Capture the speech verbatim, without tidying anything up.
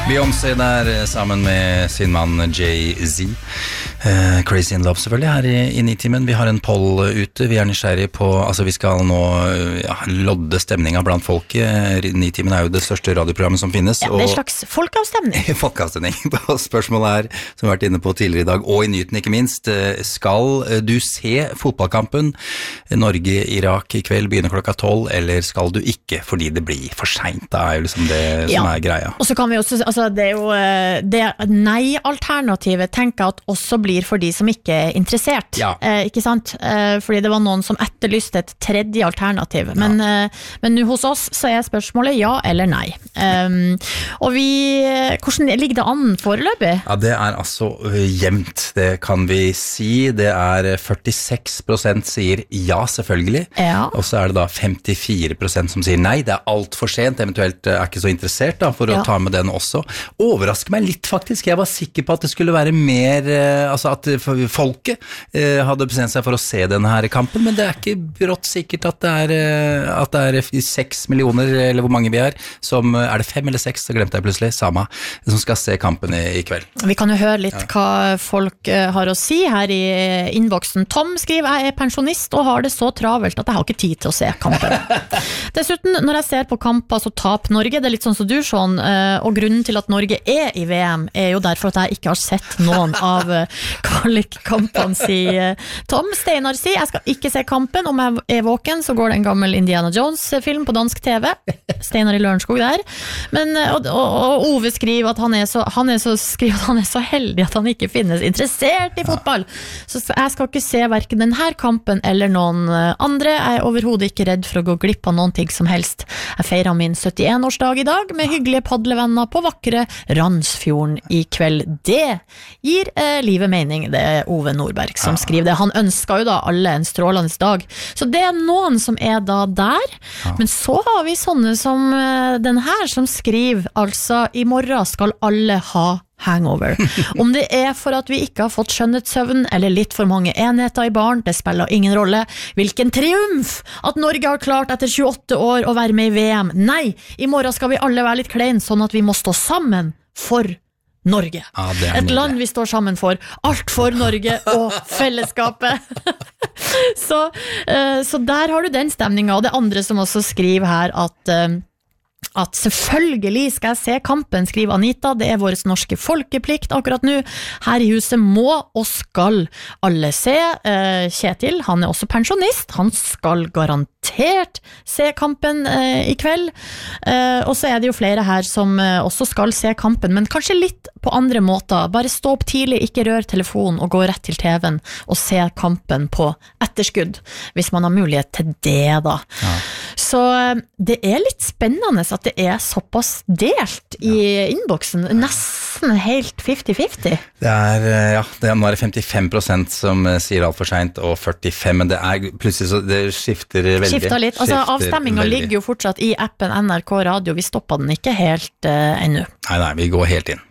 Beyoncé der sammen med sin mann Jay-Z. Uh, Crazy in Love selvfølgelig her i, i Nitimen. Vi har en poll ute, vi er nysgjerrige på, altså vi skal nå ja, lodde stemninga blant folket. Nitimen er jo det største radioprogrammet som finnes. Ja, det er en slags folkeavstemning. Folkeavstemning. Spørsmålet er, som vi har vært inne på tidligere i dag, og i nyheten ikke minst, skal du se fotballkampen Norge-Irak i kveld, begynner klokka tolv, eller skal du ikke, fordi det blir for sent? Det er jo liksom det ja. som er greia. Og så kan vi også, altså det er jo det nei-alternativet tenker jeg at også blir for de som ikke er interessert, ja. eh, ikke sant? Eh, fordi det var noen som etterlyste et tredje alternativ, men, ja. eh, men nå hos oss så er spørsmålet ja eller nei. Um, og vi, hvordan ligger det an foreløpig? Ja, det er altså jevnt, det kan vi si. Det er førtiseks prosent sier ja, selvfølgelig, ja. og så er det da femtifire prosent som sier nei, det er alt for sent, eventuelt er ikke så interessert da, for å ja. ta med den også. Overrasker meg litt faktisk, jeg var sikker på at det skulle være mer, altså at folket eh, hadde bestemt seg for å se denne her kampen, men det er ikke brått sikkert at det er, eh, at det er seks millioner, eller hvor mange vi er, som, er det fem eller seks, så glemte jeg plutselig, Sama, som skal se kampen i, i kveld. Vi kan jo høre litt ja. hva folk uh, har å si her i innboksen. Tom skriver, jeg er pensjonist og har det så travelt at jeg har ikke tid til å se kampen. Dessuten, når jeg ser på kamper så taper Norge, det er litt sånn som du, Sean, uh, og grunnen til at Norge er i V M er jo derfor at jeg ikke har sett noen av uh, kvalikkampene, sier Tom. Steinar sier, jeg skal ikke se kampen, om jeg er våken så går det en gammel Indiana Jones-film på dansk TV. Steinar i Lørenskog der. Men, og, og, og Ove skriver at han er, så, han, er så, skriver at han er så heldig at han ikke finnes interessert i fotball. Så jeg skal ikke se hverken denne kampen eller noen andre. Jeg er overhodet ikke redd for å gå glipp av noen ting som helst. Jeg feirer min syttien-årsdag i dag med hyggelige padlevenner på vakre Randsfjorden i kveld. Det gir eh, livet mening. Det er Ove Nordberg som ja. skriver det. Han ønsker jo da alle en strålende dag. Så det er noen som er da der. Ja. Men så har vi sånne som uh, den her som skriver, altså i morgen skal alle ha hangover. Om det er for at vi ikke har fått skjønnhetssøvn eller litt for mange enheter i barn, det spiller ingen rolle. Hvilken triumf at Norge har klart etter tjueåtte år å være med i V M. Nei, i morgen skal vi alle være litt klein, sånn at vi må stå sammen for Norge. Ja, et land vi står sammen for. Alt for Norge og fellesskapet. så, uh, så der har du den stemningen. Og det andre som også skriver her at uh, at selvfølgelig skal jeg se kampen, skriver Anita, det er vår norske folkeplikt akkurat nå. Her i huset må og skal alle se. uh, Kjetil, han er også pensjonist, han skal garantert se kampen uh, i kveld. uh, Og så er det jo flere her som uh, også skal se kampen, men kanskje litt på andre måter. Bare stå opp tidlig, ikke rør telefonen og gå rett til T V-en og se kampen på etterskudd, hvis man har mulighet til det da. Ja. Så uh, det er litt spennende at det er såpass delt i ja. innboksen, nesten helt femti-femti. Det er, ja, det er, nå er det femtifem prosent som sier alt for sent, og førtifem, men det er plutselig så det skifter veldig. Skifter litt, altså avstemningen ligger jo fortsatt i appen N R K Radio, vi stopper den ikke helt uh, ennå. Nei, nei, vi går helt inn.